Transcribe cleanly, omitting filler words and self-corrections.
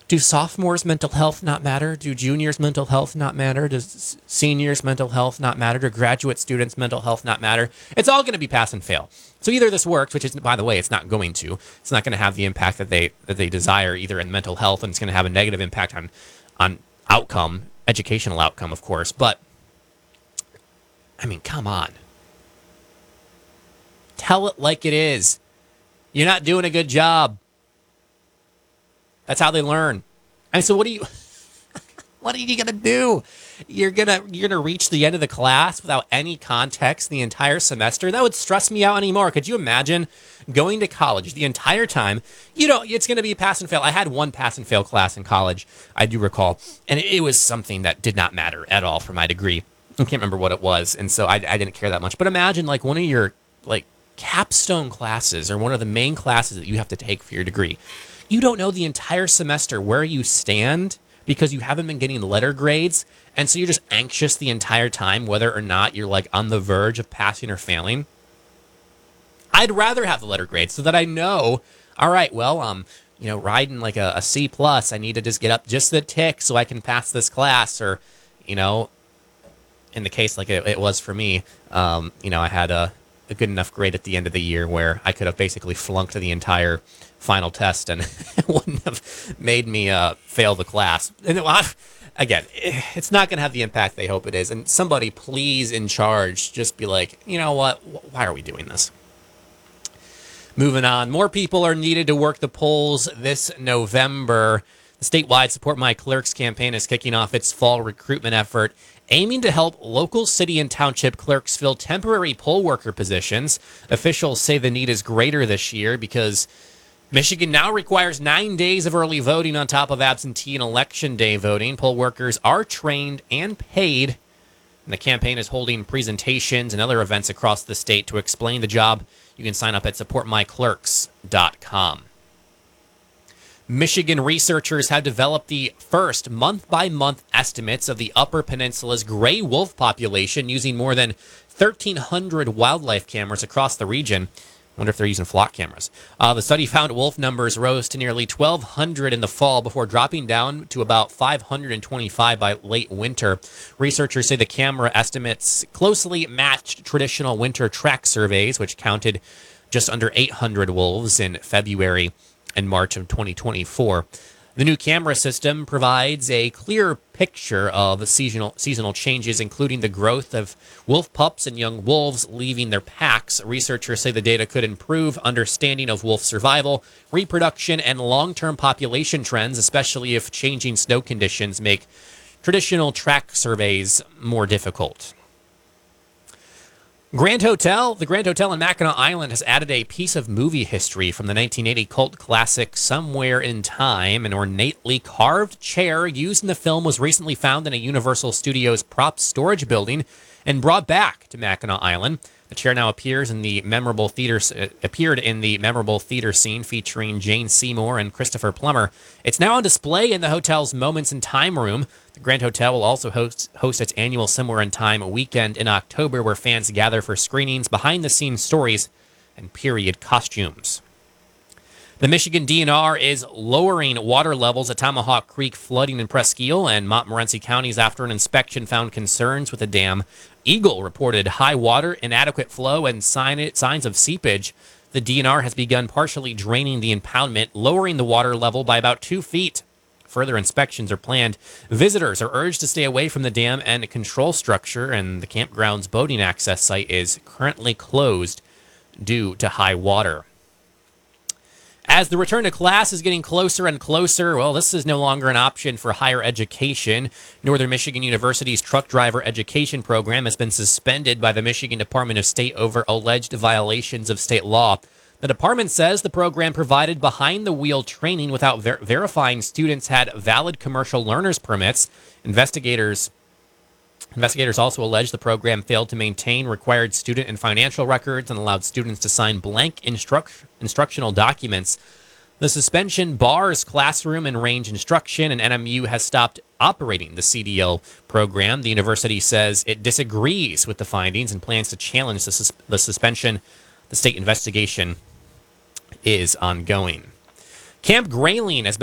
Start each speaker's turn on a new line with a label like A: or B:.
A: Do sophomores' mental health not matter? Do juniors' mental health not matter? Does seniors' mental health not matter? Do graduate students' mental health not matter? It's all going to be pass and fail. So either this works, which is, by the way, it's not going to. It's not going to have the impact that they desire either in mental health, and it's going to have a negative impact on outcome, educational outcome, of course. But I mean, come on. Tell it like it is. You're not doing a good job. That's how they learn. And so what are you gonna do? You're gonna reach the end of the class without any context the entire semester? That would stress me out anymore. Could you imagine going to college the entire time? It's gonna be pass and fail. I had one pass and fail class in college, I do recall, and it was something that did not matter at all for my degree. I can't remember what it was, and so I didn't care that much. But imagine like one of your like capstone classes or one of the main classes that you have to take for your degree. You don't know the entire semester where you stand because you haven't been getting letter grades. And so you're just anxious the entire time, whether or not you're like on the verge of passing or failing. I'd rather have the letter grades so that I know, all right, well, riding like a C plus, I need to just get up just the tick so I can pass this class. Or, in the case like it was for me, I had a good enough grade at the end of the year where I could have basically flunked the entire final test and it wouldn't have made me fail the class. And again, it's not going to have the impact they hope it is. And somebody please in charge just be like, you know what? Why are we doing this? Moving on. More people are needed to work the polls this November. The statewide Support My Clerks campaign is kicking off its fall recruitment effort, aiming to help local city and township clerks fill temporary poll worker positions. Officials say the need is greater this year because Michigan now requires 9 days of early voting on top of absentee and election day voting. Poll workers are trained and paid, and the campaign is holding presentations and other events across the state to explain the job. You can sign up at supportmyclerks.com. Michigan researchers have developed the first month-by-month estimates of the Upper Peninsula's gray wolf population using more than 1,300 wildlife cameras across the region. I wonder if they're using flock cameras. The study found wolf numbers rose to nearly 1,200 in the fall before dropping down to about 525 by late winter. Researchers say the camera estimates closely matched traditional winter track surveys, which counted just under 800 wolves in February and March of 2024. The new camera system provides a clear picture of seasonal changes, including the growth of wolf pups and young wolves leaving their packs. Researchers say the data could improve understanding of wolf survival, reproduction, and long-term population trends, especially if changing snow conditions make traditional track surveys more difficult. The Grand Hotel in Mackinac Island has added a piece of movie history from the 1980 cult classic Somewhere in Time. An ornately carved chair used in the film was recently found in a Universal Studios prop storage building and brought back to Mackinac Island. The chair now appeared in the memorable theater scene featuring Jane Seymour and Christopher Plummer. It's now on display in the hotel's Moments in Time room. The Grand Hotel will also host its annual Somewhere in Time weekend in October, where fans gather for screenings, behind-the-scenes stories, and period costumes. The Michigan DNR is lowering water levels at Tomahawk Creek flooding in Presqu'île and Montmorency counties after an inspection found concerns with the dam. Eagle reported high water, inadequate flow, and signs of seepage. The DNR has begun partially draining the impoundment, lowering the water level by about 2 feet. Further inspections are planned. Visitors are urged to stay away from the dam and control structure, and the campground's boating access site is currently closed due to high water. As the return to class is getting closer and closer, well, this is no longer an option for higher education. Northern Michigan University's truck driver education program has been suspended by the Michigan Department of State over alleged violations of state law. The department says the program provided behind-the-wheel training without verifying students had valid commercial learner's permits. Investigators also allege the program failed to maintain required student and financial records and allowed students to sign blank instructional documents. The suspension bars classroom and range instruction, and NMU has stopped operating the CDL program. The university says it disagrees with the findings and plans to challenge the suspension. The state investigation is ongoing. Camp Grayling has been